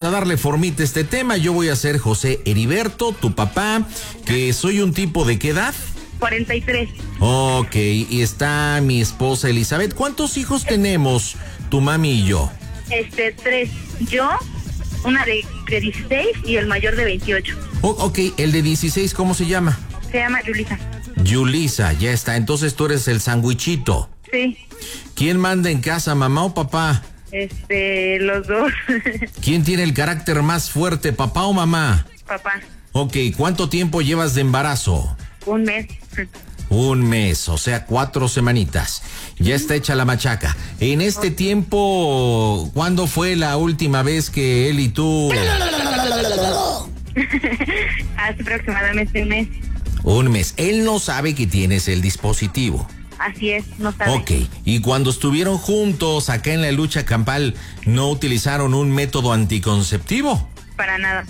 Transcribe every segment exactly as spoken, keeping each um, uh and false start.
a darle formita a este tema. Yo voy a ser José Heriberto, tu papá, que soy un tipo de ¿qué edad? cuarenta y tres. Ok, y está mi esposa Elizabeth. ¿Cuántos hijos tenemos tu mami y yo? Este, tres. Yo, una de, de dieciséis y el mayor de veintiocho. Oh, ok, el de dieciséis, ¿cómo se llama? Se llama Yulisa. Yulisa, ya está. Entonces tú eres el sandwichito. Sí. ¿Quién manda en casa, mamá o papá? Este, los dos. ¿Quién tiene el carácter más fuerte, papá o mamá? Papá. Ok, ¿cuánto tiempo llevas de embarazo? Un mes. Un mes, o sea, cuatro semanitas. Ya está hecha la machaca. En este tiempo, ¿cuándo fue la última vez que él y tú...? Hace aproximadamente un mes. Un mes. Él no sabe que tienes el dispositivo. Así es, no sabe. Ok, y cuando estuvieron juntos acá en la lucha campal, ¿no utilizaron un método anticonceptivo? Para nada.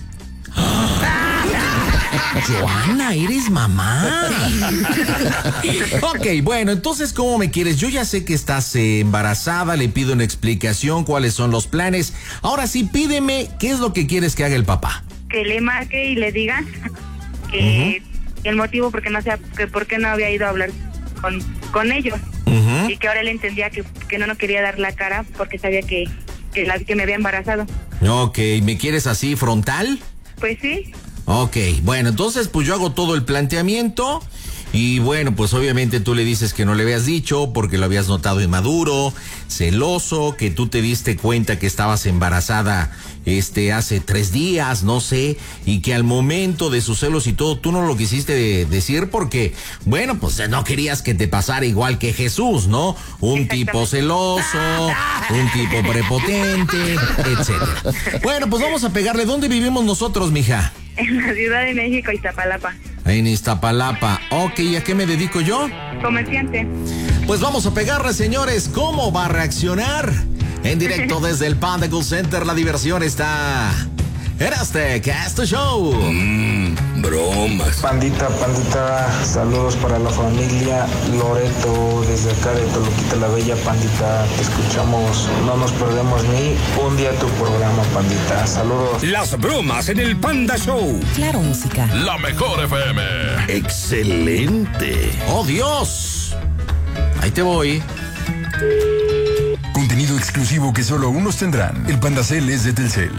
Joana, ¿eres mamá? Ok, bueno, entonces, ¿cómo me quieres? Yo ya sé que estás eh, embarazada, le pido una explicación, cuáles son los planes. Ahora sí, pídeme, ¿qué es lo que quieres que haga el papá? Que le marque y le diga que uh-huh. el motivo por qué no, sea, que por qué no había ido a hablar con, con ellos. Uh-huh. Y que ahora él entendía que, que no nos quería dar la cara porque sabía que, que, la, que me había embarazado. Ok, ¿me quieres así, frontal? Pues sí. Ok, bueno, entonces pues yo hago todo el planteamiento y bueno, pues obviamente tú le dices que no le habías dicho porque lo habías notado inmaduro, celoso, que tú te diste cuenta que estabas embarazada este hace tres días, no sé, y que al momento de sus celos y todo tú no lo quisiste decir porque, bueno, pues no querías que te pasara igual que Jesús, ¿no? Un tipo celoso, un tipo prepotente, etcétera. Bueno, pues vamos a pegarle. ¿Dónde vivimos nosotros, mija? En la Ciudad de México, Iztapalapa. En Iztapalapa. Ok, ¿y a qué me dedico yo? Comerciante. Pues vamos a pegarle, señores. ¿Cómo va a reaccionar? En directo desde el Panda Cool Center, la diversión está en este Cast Show. Mmm, bromas. Pandita, pandita, saludos para la familia Loreto, desde acá de Toluquita la Bella, pandita, te escuchamos, no nos perdemos ni un día tu programa, pandita, saludos. Las bromas en el Panda Show. Claro, música. La mejor F M. Excelente. ¡Oh, Dios! Ahí te voy. Contenido exclusivo que solo unos tendrán. El Pandacel es de Telcel.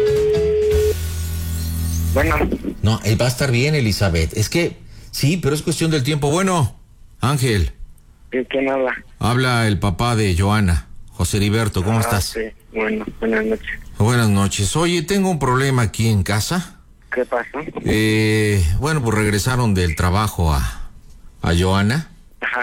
Bueno. No, él va a estar bien, Elizabeth. Es que, sí, pero es cuestión del tiempo. Bueno, Ángel. ¿Quién habla? Habla el papá de Joana, José Heriberto. ¿Cómo ah, estás? Sí, bueno, buenas noches. Buenas noches. Oye, tengo un problema aquí en casa. ¿Qué pasó? Eh, bueno, pues regresaron del trabajo a, a Joana. Ajá.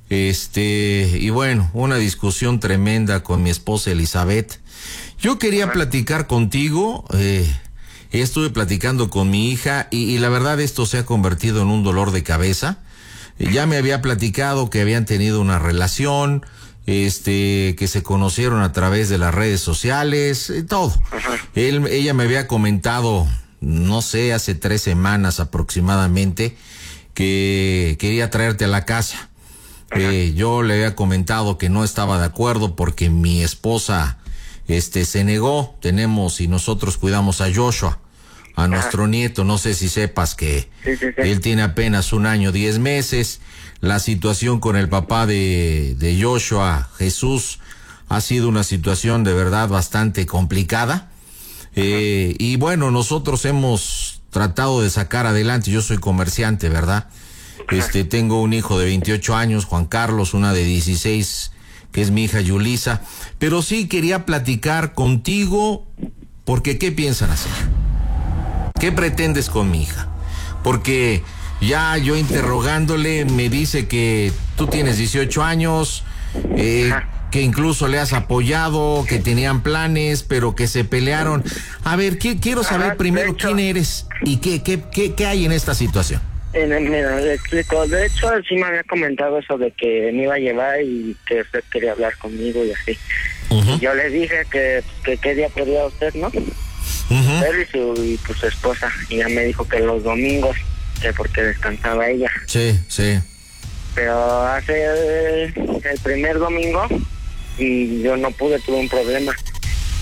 Este, y bueno, una discusión tremenda con mi esposa Elizabeth. Yo quería Ajá. platicar contigo, eh, estuve platicando con mi hija y, y la verdad esto se ha convertido en un dolor de cabeza. Ya me había platicado que habían tenido una relación, este, que se conocieron a través de las redes sociales, eh, todo. Ajá. Él, ella me había comentado, no sé, hace tres semanas aproximadamente, que quería traerte a la casa. Eh, yo le había comentado que no estaba de acuerdo porque mi esposa este se negó. Tenemos y nosotros cuidamos a Joshua, a nuestro Ajá. nieto. No sé si sepas que sí, sí, sí. él tiene apenas un año, diez meses. La situación con el papá de, de Joshua, Jesús, ha sido una situación de verdad bastante complicada. Eh, y bueno, nosotros hemos tratado de sacar adelante. Yo soy comerciante, ¿verdad? Este, tengo un hijo de veintiocho años, Juan Carlos, una de dieciséis, que es mi hija Yulisa. Pero sí quería platicar contigo, porque ¿qué piensan hacer? ¿Qué pretendes con mi hija? Porque ya yo interrogándole me dice que tú tienes dieciocho años, eh, que incluso le has apoyado, que tenían planes, pero que se pelearon. A ver, ¿qué, quiero saber Ajá, primero hecho, quién eres y qué, qué, qué, qué hay en esta situación. Eh, mira, le explico. De hecho, sí me había comentado eso de que me iba a llevar y que usted quería hablar conmigo y así. Uh-huh. Yo le dije que, que qué día podía usted, ¿no? Uh-huh. Él y su, y pues, su esposa. Y ya me dijo que los domingos, que porque descansaba ella. Sí, sí. Pero hace eh, el primer domingo y yo no pude, tuve un problema.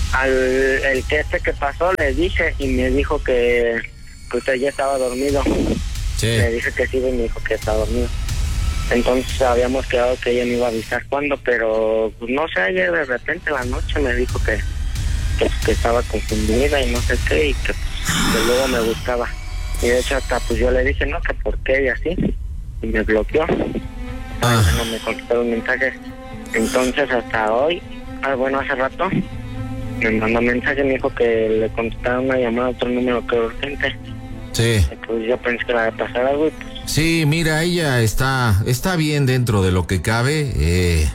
al el que este que pasó le dije y me dijo que, que usted ya estaba dormido. Sí. Le dije que sí y me dijo que estaba dormido. Entonces habíamos quedado que ella me iba a avisar cuándo, pero pues, no sé, ayer de repente en la noche me dijo que, que, que estaba confundida y no sé qué, y que, que luego me buscaba. Y de hecho hasta pues yo le dije, no, que por qué y así, y me bloqueó. Ah. No me contestó los mensajes. Entonces hasta hoy, ah, bueno, hace rato, me mandó mensaje, me dijo que le contestara una llamada a otro número que era urgente. Sí. Pues yo pensé que le iba a pasar algo y pues... Sí, mira, ella está, está bien dentro de lo que cabe. Eh,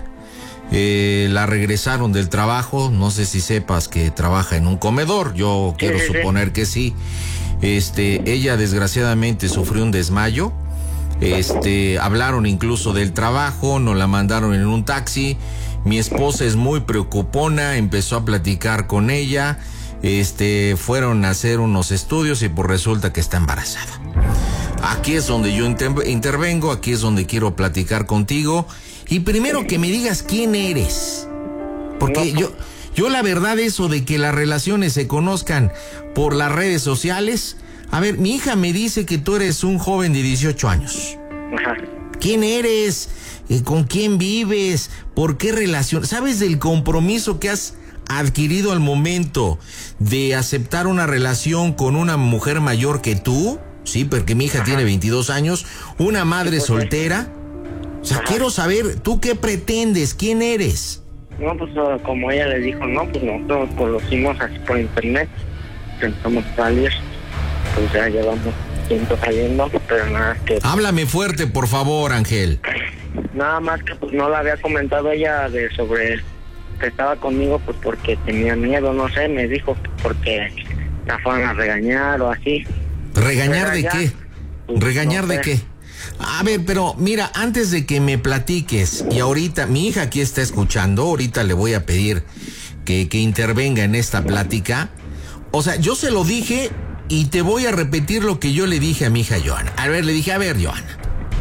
eh, la regresaron del trabajo. No sé si sepas que trabaja en un comedor. Yo quiero sí, sí, suponer sí. que sí. Este, ella desgraciadamente sufrió un desmayo. Este, hablaron incluso del trabajo, nos la mandaron en un taxi. Mi esposa es muy preocupona, empezó a platicar con ella. Este, fueron a hacer unos estudios y pues resulta que está embarazada. Aquí es donde yo inter- intervengo, aquí es donde quiero platicar contigo. Y primero que me digas quién eres. Porque yo, yo la verdad eso de que las relaciones se conozcan por las redes sociales. A ver, mi hija me dice que tú eres un joven de dieciocho años. Ajá. ¿Quién eres? ¿Con quién vives? ¿Por qué relación? ¿Sabes del compromiso que has adquirido al momento de aceptar una relación con una mujer mayor que tú? Sí, porque mi hija Ajá. tiene veintidós años, una madre pues, soltera. O sea, Ajá. quiero saber, ¿tú qué pretendes? ¿Quién eres? No, pues como ella le dijo, no, pues nosotros conocimos así por internet, intentamos salir, pues ya llevamos tiempo saliendo, pero nada que... Háblame fuerte, por favor, Ángel. Nada más que pues no le había comentado ella de sobre que estaba conmigo, pues porque tenía miedo, no sé, me dijo que porque la fueron a regañar o así. ¿Regañar de qué? Pues, ¿Regañar no de sé. qué? A ver, pero mira, antes de que me platiques, y ahorita, mi hija aquí está escuchando, ahorita le voy a pedir que, que intervenga en esta plática. O sea, yo se lo dije y te voy a repetir lo que yo le dije a mi hija Johanna. A ver, le dije, a ver, Johanna,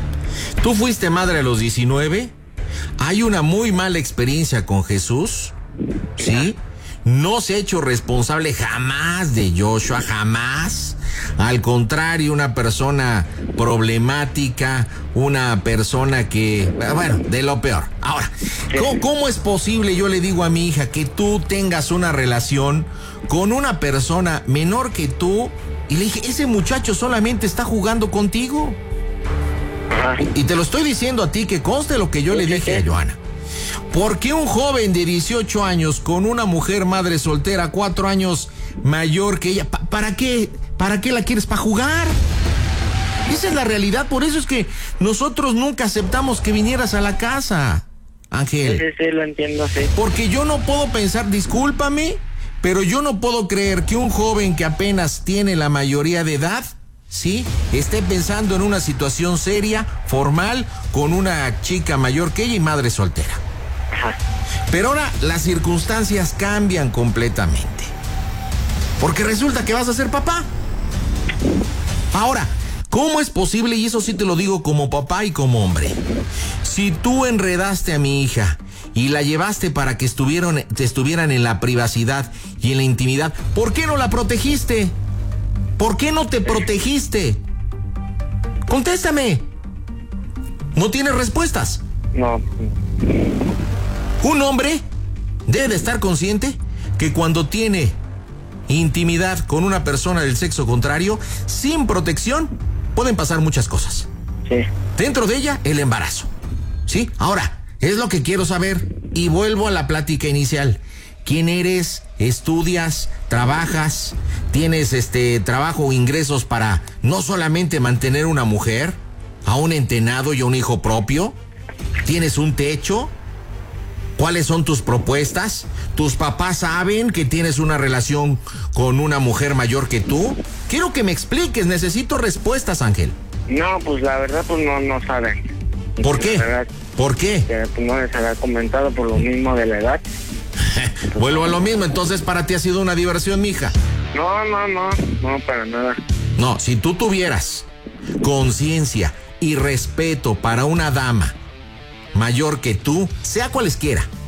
tú fuiste madre a los diecinueve, hay una muy mala experiencia con Jesús, ¿sí? No se ha hecho responsable jamás de Joshua, jamás. Al contrario, una persona problemática, una persona que, bueno, de lo peor. Ahora, ¿cómo, cómo es posible, yo le digo a mi hija, que tú tengas una relación con una persona menor que tú? Y le dije, ese muchacho solamente está jugando contigo. Y te lo estoy diciendo a ti, que conste lo que yo le dije a Johanna. ¿Por qué un joven de dieciocho años con una mujer madre soltera, cuatro años mayor que ella, pa- ¿para qué? ¿Para qué la quieres? ¿Para jugar? Esa es la realidad, por eso es que nosotros nunca aceptamos que vinieras a la casa, Ángel. Sí, sí, sí, lo entiendo, sí. Porque yo no puedo pensar, discúlpame, pero yo no puedo creer que un joven que apenas tiene la mayoría de edad, ¿sí?, esté pensando en una situación seria, formal, con una chica mayor que ella y madre soltera. Ajá. Pero ahora las circunstancias cambian completamente. Porque resulta que vas a ser papá. Ahora, ¿cómo es posible? Y eso sí te lo digo como papá y como hombre. Si tú enredaste a mi hija y la llevaste para que estuvieran, te estuvieran en la privacidad y en la intimidad, ¿por qué no la protegiste? ¿Por qué no te protegiste? Contéstame. ¿No tienes respuestas? No. Un hombre debe de estar consciente que cuando tiene intimidad con una persona del sexo contrario, sin protección, pueden pasar muchas cosas. Sí. Dentro de ella, el embarazo. ¿Sí? Ahora, es lo que quiero saber y vuelvo a la plática inicial. ¿Quién eres? ¿Estudias? ¿Trabajas? ¿Tienes este trabajo o ingresos para no solamente mantener una mujer, a un entenado y a un hijo propio? ¿Tienes un techo? ¿Cuáles son tus propuestas? ¿Tus papás saben que tienes una relación con una mujer mayor que tú? Quiero que me expliques, necesito respuestas, Ángel. No, pues la verdad, pues no, no saben. ¿Por qué? La verdad, ¿Por qué? que, pues, no les había comentado por lo mismo de la edad. Vuelvo a lo mismo, entonces para ti ha sido una diversión, mija. No, no, no, no, para nada. No, si tú tuvieras conciencia y respeto para una dama mayor que tú, sea cualesquiera,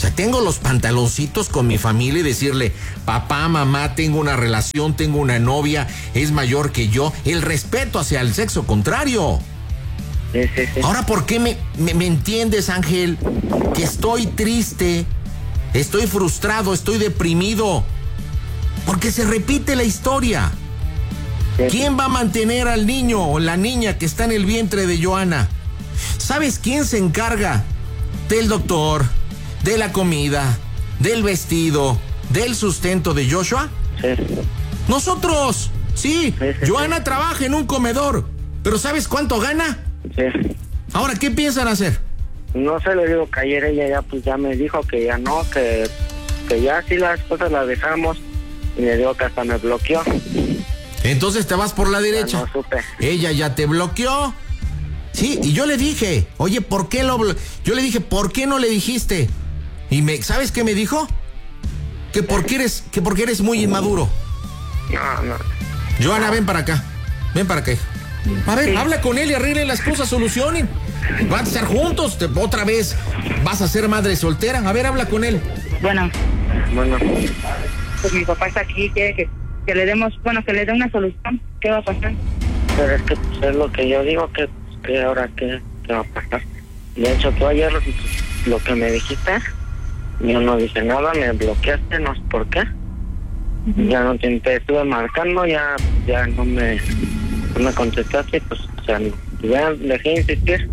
sea, tengo los pantaloncitos con mi familia y decirle, papá, mamá, tengo una relación, tengo una novia, es mayor que yo. El respeto hacia el sexo contrario. Sí, sí, sí. Ahora, ¿por qué me, me, me entiendes, Ángel? Que estoy triste, estoy frustrado, estoy deprimido. Porque se repite la historia. Sí. ¿Quién va a mantener al niño o la niña que está en el vientre de Joana? ¿Sabes quién se encarga del doctor, de la comida, del vestido, del sustento de Joshua? Sí. ¡Nosotros! Sí, Sí, sí, Joana sí. trabaja en un comedor, pero ¿sabes cuánto gana? Sí. Ahora, ¿qué piensan hacer? No sé, le digo que ayer ella ya pues ya me dijo que ya no, que, que ya sí las cosas las dejamos. Y le digo que hasta me bloqueó. Entonces te vas por la derecha. Ya no supe. Ella ya te bloqueó. Sí, y yo le dije, oye, ¿por qué lo blo-? Yo le dije, ¿por qué no le dijiste? Y me, ¿sabes qué me dijo? Que porque eres, que porque eres muy inmaduro. No, no. Joana, ven para acá. Ven para acá. A ver, Sí. habla con él y arreglen las cosas, solucionen. Van a estar juntos, te- otra vez vas a ser madre soltera. A ver, habla con él. Bueno, Bueno, pues mi papá está aquí, quiere que, que le demos, bueno, que le dé una solución. ¿Qué va a pasar? pero es que pues, es lo que yo digo, que, que ahora qué, qué va a pasar. De hecho, tú ayer lo que me dijiste, yo no dije nada, me bloqueaste, no sé por qué. Ya no te, te estuve marcando, ya ya no me, no me contestaste, pues, o sea, ya dejé de insistir.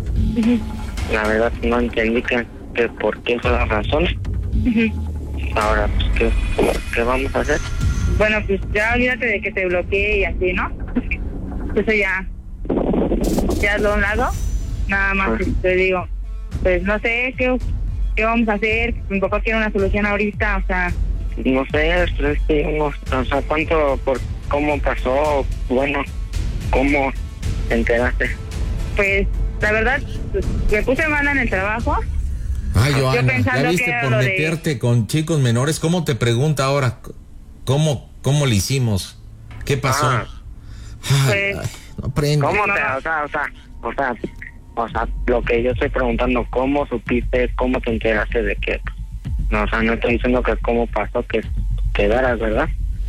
La verdad no entendí que, que por qué fue la razón. Ahora, pues, ¿qué, ¿qué vamos a hacer? Bueno, pues ya olvídate de que te bloqueé y así, ¿no? Eso ya, ya lo a un lado. Nada más Ah. te digo, pues no sé qué, qué vamos a hacer. Mi papá quiere una solución ahorita, o sea, No sé, es que no, o sea, cuánto, por cómo pasó, bueno, cómo te enteraste. pues la verdad, pues, me puse mala en el trabajo. Ay, Yo Joana, pensando ya que viste era por lo de- meterte con chicos menores. ¿Cómo te pregunta ahora? ¿Cómo, cómo le hicimos? ¿Qué pasó? Ah. Ay, Pues- ay, no aprende. ¿Cómo No, te, no. o sea, o sea, o sea, o sea, lo que yo estoy preguntando, ¿cómo supiste, cómo te enteraste de que, no, o sea, no estoy diciendo que cómo pasó que quedaras, ¿verdad?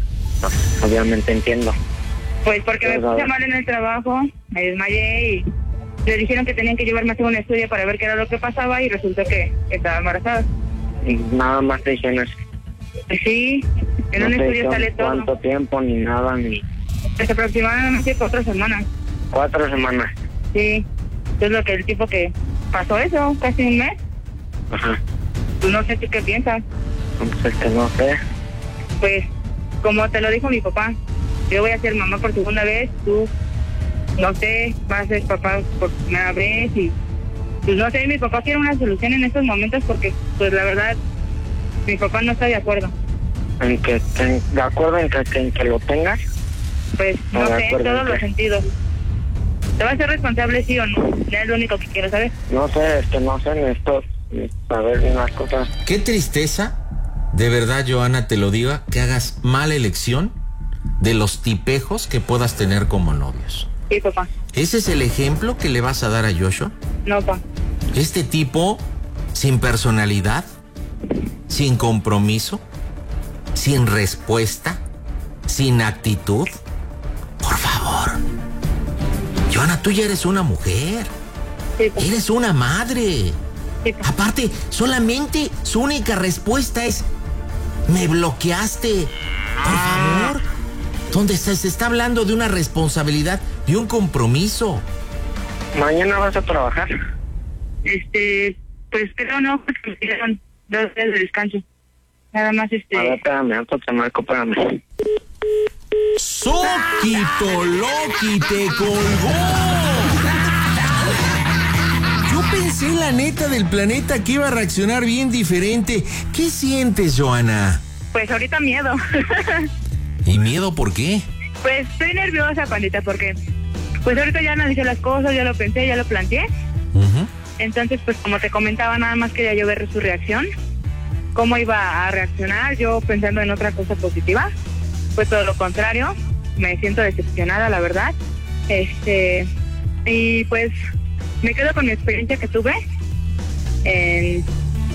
No, obviamente entiendo. Pues porque me Pues, a puse ver. mal en el trabajo, me desmayé y le dijeron que tenían que llevarme a hacer un estudio para ver qué era lo que pasaba y resultó que estaba embarazada. Y nada más te dijeron eso. Pues sí, en No un te estudio dijeron sale todo. cuánto tiempo, ni nada, ni Pues aproximadamente cuatro semanas. cuatro semanas. Sí, es lo que el tipo que pasó eso, casi un mes. Ajá. Pues no sé tú qué piensas. Entonces, que no sé. Pues, como te lo dijo mi papá, yo voy a ser mamá por segunda vez, tú, no sé, vas a ser papá por primera vez y, pues no sé, mi papá quiere una solución en estos momentos porque, pues la verdad, mi papá no está de acuerdo. En que, en- de acuerdo en que, que- en que lo tengas. Pues, no No, de sé, en acuerdo, todos ¿en los qué? sentidos. ¿Te vas a ser responsable sí o no? Ya es lo único que quiero saber. No sé, es que no sé, necesito necesito saber unas cosas. Qué tristeza, de verdad, Joana, te lo diga, que hagas mala elección de los tipejos que puedas tener como novios. Sí, papá. ¿Ese es el ejemplo que le vas a dar a Joshua? No, papá. Este tipo sin personalidad, sin compromiso, sin respuesta, sin actitud. Por favor. Joana, tú ya eres una mujer. Sí, papá. Eres una madre. Sí, papá. Aparte, solamente su única respuesta es: me bloqueaste. Por favor. Donde se, se está hablando de una responsabilidad, de un compromiso. ¿Mañana vas a trabajar? Este, pues creo no, porque me dieron dos días de descanso. Nada más este... A ver, espérame, antes te marco, espérame. ¡Soquito Loki te colgó! Yo pensé, la neta del planeta, que iba a reaccionar bien diferente. ¿Qué sientes, Joana? Pues ahorita miedo. ¿Y miedo por qué? Pues estoy nerviosa, pandita, porque pues ahorita ya analizé las cosas, ya lo pensé, ya lo planteé. Ujú. Entonces, pues como te comentaba, nada más quería yo ver su reacción. Cómo iba a reaccionar, yo pensando en otra cosa positiva. Pues todo lo contrario, me siento decepcionada, la verdad. Este, y pues me quedo con mi experiencia que tuve en,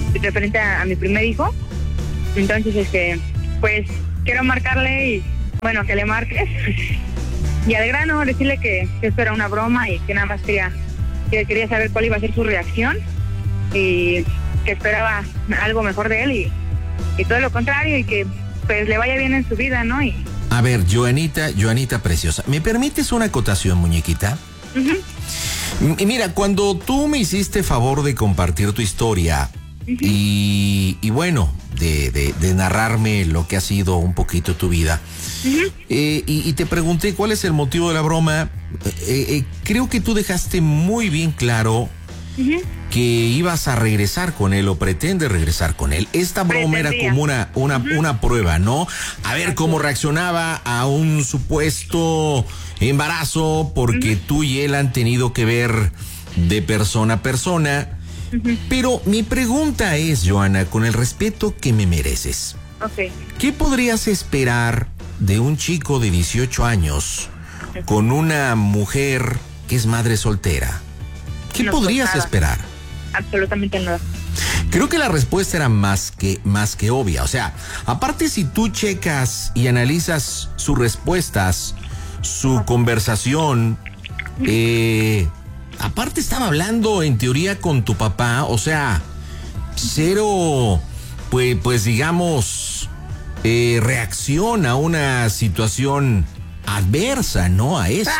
referente a, a mi primer hijo. Entonces, este, pues quiero marcarle y, bueno, que le marques. Y al grano, decirle que, que esto era una broma y que nada más quería, que quería saber cuál iba a ser su reacción y que esperaba algo mejor de él y, y todo lo contrario y que pues le vaya bien en su vida, ¿no? Y... A ver, Joanita, Joanita preciosa, ¿me permites una acotación, muñequita? Uh-huh. Y mira, cuando tú me hiciste favor de compartir tu historia uh-huh. y, y bueno, de, de, de narrarme lo que ha sido un poquito tu vida, uh-huh. eh, y, y te pregunté cuál es el motivo de la broma, eh, eh, creo que tú dejaste muy bien claro uh-huh. que ibas a regresar con él o pretende regresar con él. Esta broma Pretendía. era como una, una, uh-huh. una prueba, ¿no? A ver cómo reaccionaba a un supuesto embarazo, porque uh-huh. tú y él han tenido que ver de persona a persona. Uh-huh. Pero mi pregunta es, Joana, con el respeto que me mereces, okay. ¿qué podrías esperar de un chico de dieciocho años uh-huh. con una mujer que es madre soltera? ¿Qué no, podrías pues esperar? Absolutamente nada. Creo que la respuesta era más que, más que obvia. O sea, aparte si tú checas y analizas sus respuestas, su uh-huh. conversación, eh... aparte estaba hablando en teoría con tu papá, o sea, cero, pues, pues digamos, eh, reacción a una situación adversa, ¿no? A esto.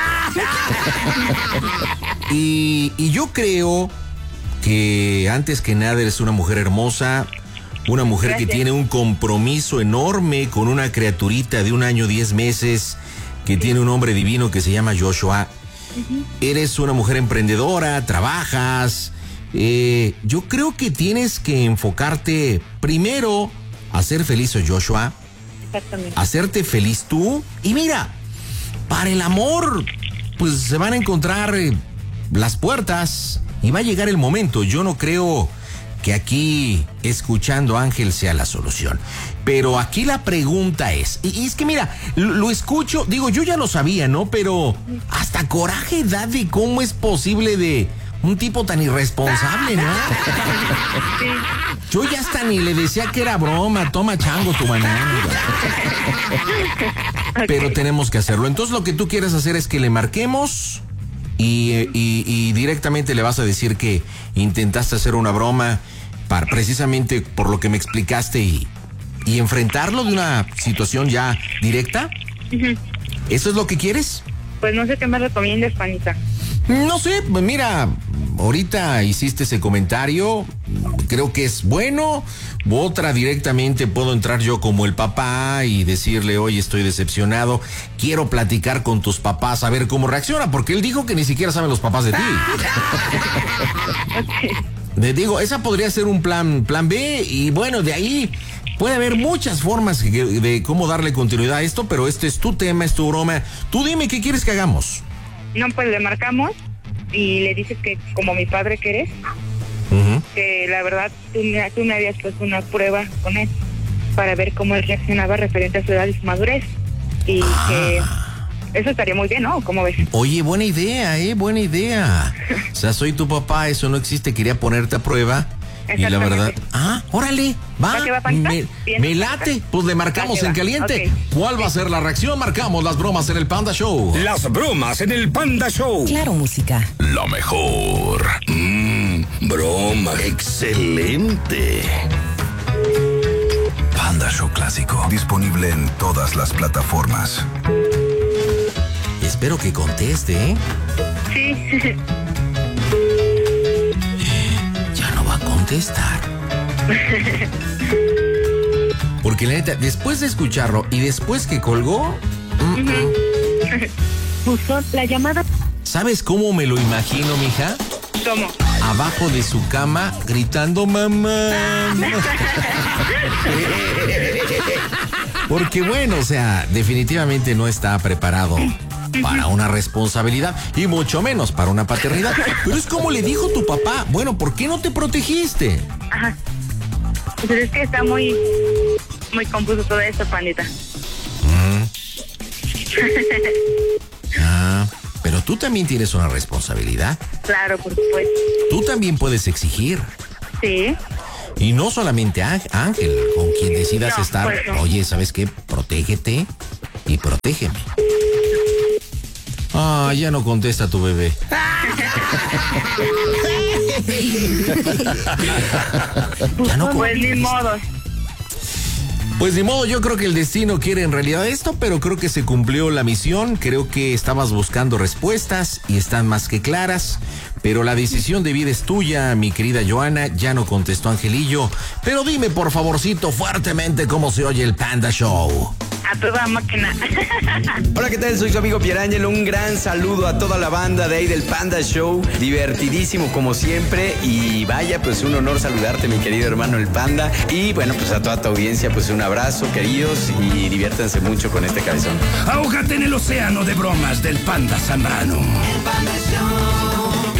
y, y yo creo que antes que nada eres una mujer hermosa, una mujer Gracias. que tiene un compromiso enorme con una criaturita de un año, diez meses, que sí. tiene un hombre divino que se llama Joshua. Uh-huh. Eres una mujer emprendedora, trabajas. Eh, yo creo que tienes que enfocarte primero a hacer feliz a Joshua. Exactamente. Hacerte feliz tú. Y mira, para el amor, pues se van a encontrar eh, las puertas y va a llegar el momento. Yo no creo que aquí escuchando a Ángel sea la solución. Pero aquí la pregunta es, y, y es que mira, lo, lo escucho, digo, yo ya lo sabía, ¿no? Pero hasta coraje da de cómo es posible de un tipo tan irresponsable, ¿no? Sí. Yo ya hasta ni le decía que era broma, toma chango tu banana. Okay. Pero tenemos que hacerlo. Entonces lo que tú quieres hacer es que le marquemos y, y, y directamente le vas a decir que intentaste hacer una broma para, precisamente por lo que me explicaste y, y enfrentarlo de una situación ya directa. Uh-huh. ¿Eso es lo que quieres? Pues no sé qué me recomiendas, panita. No sé, pues mira, ahorita hiciste ese comentario, creo que es bueno. Otra, directamente puedo entrar yo como el papá y decirle, oye, estoy decepcionado, quiero platicar con tus papás a ver cómo reacciona, porque él dijo que ni siquiera saben los papás de ti. Okay. Le digo, esa podría ser un plan, plan B, y bueno, de ahí puede haber muchas formas de, de cómo darle continuidad a esto, pero este es tu tema, es tu broma. Tú dime, ¿qué quieres que hagamos? No, pues le marcamos y le dices que como mi padre que eres, uh-huh. que la verdad tú me, tú me habías puesto una prueba con él para ver cómo él reaccionaba referente a su edad y su madurez. Y ah. que eso estaría muy bien, ¿no? ¿Cómo ves? Oye, buena idea, ¿eh? Buena idea. O sea, soy tu papá, eso no existe, quería ponerte a prueba. Y la verdad, ah, órale, va, va me, me late, pues le marcamos en caliente. Okay. ¿Cuál va a ser la reacción? Marcamos las bromas en el Panda Show. Las bromas en el Panda Show. Claro, música. Lo mejor. Mmm, broma. Excelente. Panda Show clásico, disponible en todas las plataformas. Espero que conteste, ¿eh? Sí. Va a contestar. Porque la neta, después de escucharlo y después que colgó, puso la llamada. ¿Sabes cómo me lo imagino, mija? ¿Cómo? Abajo de su cama gritando mamá. Porque bueno, o sea, definitivamente no está preparado para una responsabilidad y mucho menos para una paternidad. Pero es como le dijo tu papá, bueno, ¿por qué no te protegiste? Ajá. Pues es que está muy, muy confuso todo esto, pandita. Mm. Ah, pero tú también tienes una responsabilidad. Claro, por supuesto. Tú también puedes exigir. Sí. Y no solamente a Ángel, con quien decidas No, estar, pues no. oye, ¿sabes qué? Protégete y protégeme. Ah, ya no contesta tu bebé. Ya no Pues ni modo. Pues ni modo, yo creo que el destino quiere en realidad esto, pero creo que se cumplió la misión, creo que estabas buscando respuestas y están más que claras, pero la decisión de vida es tuya, mi querida Joana, ya no contestó Angelillo, pero dime por favorcito fuertemente cómo se oye el Panda Show. A toda máquina. Hola, ¿qué tal? Soy su amigo Pierangelo. Un gran saludo a toda la banda de ahí del Panda Show. Divertidísimo como siempre. Y vaya, pues un honor saludarte, mi querido hermano el Panda. Y bueno, pues a toda tu audiencia, pues un abrazo, queridos. Y diviértanse mucho con este cabezón. Ahógate en el océano de bromas del Panda Zambrano. El Panda Show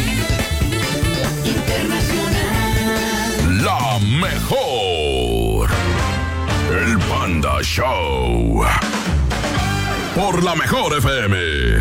Internacional. La mejor. El Panda Show. Por la mejor F M.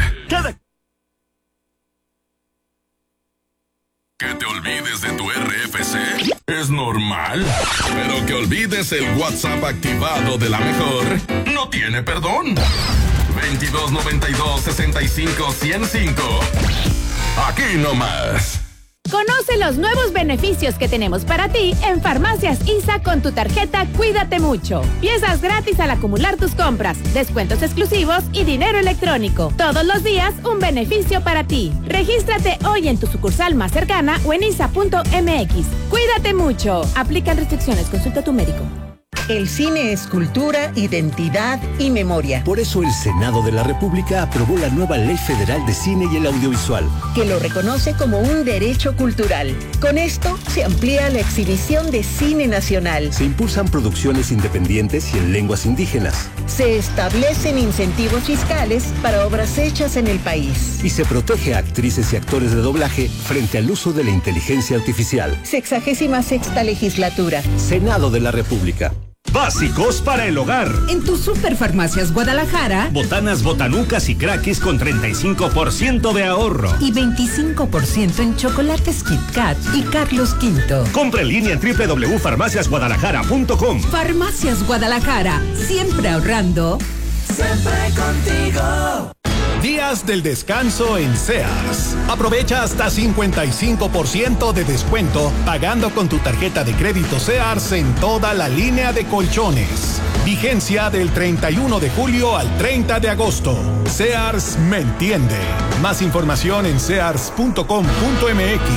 ¿Que te olvides de tu R F C? Es normal. Pero que olvides el WhatsApp activado de la mejor no tiene perdón. veintidós noventa y dos sesenta y cinco ciento cinco. Aquí nomás. Conoce los nuevos beneficios que tenemos para ti en Farmacias I S A con tu tarjeta Cuídate Mucho. Piezas gratis al acumular tus compras, descuentos exclusivos y dinero electrónico. Todos los días un beneficio para ti. Regístrate hoy en tu sucursal más cercana o en isa punto m x. Cuídate mucho. Aplican restricciones. Consulta a tu médico. El cine es cultura, identidad y memoria. Por eso el Senado de la República aprobó la nueva Ley Federal de Cine y el Audiovisual, que lo reconoce como un derecho cultural. Con esto se amplía la exhibición de cine nacional. Se impulsan producciones independientes y en lenguas indígenas. Se establecen incentivos fiscales para obras hechas en el país. Y se protege a actrices y actores de doblaje frente al uso de la inteligencia artificial. Sexagésima sexta legislatura. Senado de la República. Básicos para el hogar. En tu Superfarmacias Guadalajara. Botanas, botanucas y crackis con treinta y cinco por ciento de ahorro. Y veinticinco por ciento en chocolates Kit Kat y Carlos Quinto. Compra en línea en doble u doble u doble u punto farmacias guadalajara punto com. Farmacias Guadalajara. Siempre ahorrando. Siempre contigo. Días del descanso en Sears. Aprovecha hasta cincuenta y cinco por ciento de descuento pagando con tu tarjeta de crédito Sears en toda la línea de colchones. Vigencia del treinta y uno de julio al treinta de agosto. Sears me entiende. Más información en sears punto com punto m x.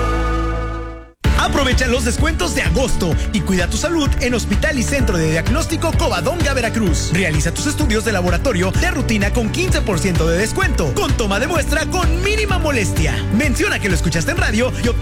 Aprovecha los descuentos de agosto y cuida tu salud en Hospital y Centro de Diagnóstico Covadonga, Veracruz. Realiza tus estudios de laboratorio de rutina con quince por ciento de descuento, con toma de muestra con mínima molestia. Menciona que lo escuchaste en radio y obtén